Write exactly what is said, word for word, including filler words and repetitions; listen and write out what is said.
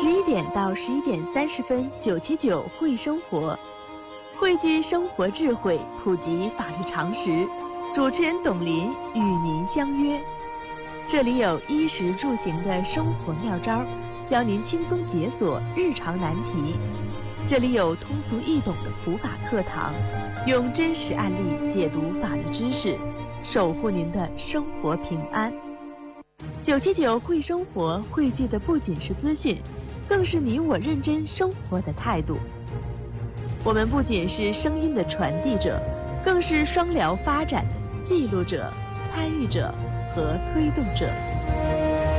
十一点到十一点三十分，九七九会生活，汇聚生活智慧，普及法律常识。主持人董林与您相约，这里有衣食住行的生活妙招，教您轻松解锁日常难题。这里有通俗易懂的普法课堂，用真实案例解读法律知识，守护您的生活平安。九七九会生活汇聚的不仅是资讯，更是你我认真生活的态度。我们不仅是声音的传递者，更是双疗发展的记录者、参与者和推动者。